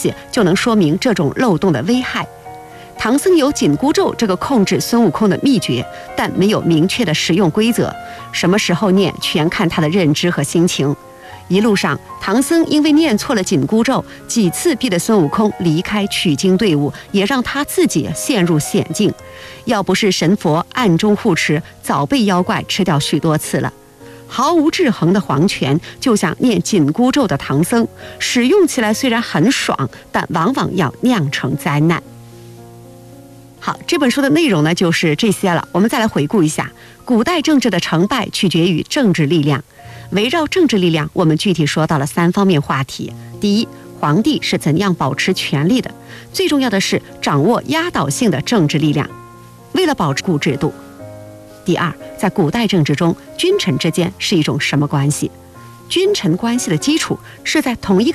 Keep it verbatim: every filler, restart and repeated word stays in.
西就能说明这种漏洞的危害。唐僧有紧箍咒这个控制孙悟空的秘诀，但没有明确的使用规则，什么时候念全看他的认知和心情。一路上，唐僧因为念错了紧箍咒，几次逼得孙悟空离开取经队伍，也让他自己陷入险境。要不是神佛暗中护持，早被妖怪吃掉许多次了。毫无制衡的黄泉，就像念紧箍咒的唐僧，使用起来虽然很爽，但往往要酿成灾难。好，这本书的内容呢就是这些了。我们再来回顾一下，古代政治的成败取决于政治力量。围绕政治力量，我们具体说到了三方面话题。第一，皇帝是怎样保持权力的？最重要的是掌握压倒性的政治力量，为了保持古制度。第二，在古代政治中，君臣之间是一种什么关系？君臣关系的基础是在同一个